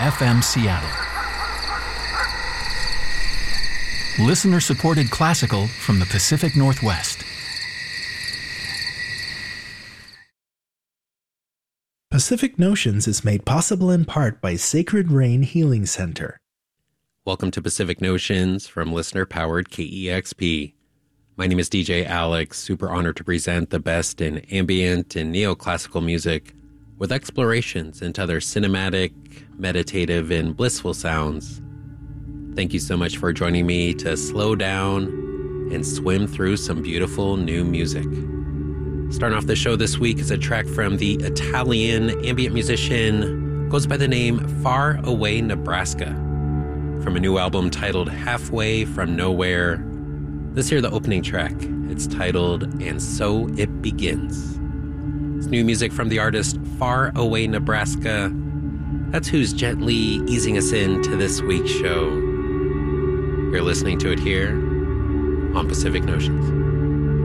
FM Seattle. Listener-supported classical from the Pacific Northwest. Pacific Notions is made possible in part by Sacred Rain Healing Center. Welcome to Pacific Notions from listener-powered KEXP. My name is DJ Alex, super honored to present the best in ambient and neoclassical music with explorations into other cinematic, meditative, and blissful sounds. Thank you so much for joining me to slow down and swim through some beautiful new music. Starting off the show this week is a track from the Italian ambient musician, goes by the name Far Away Nebraska, from a new album titled Halfway from Nowhere. This here, the opening track. It's titled And So It Begins. It's new music from the artist Far Away Nebraska. That's who's gently easing us into this week's show. You're listening to it here on Pacific Notions.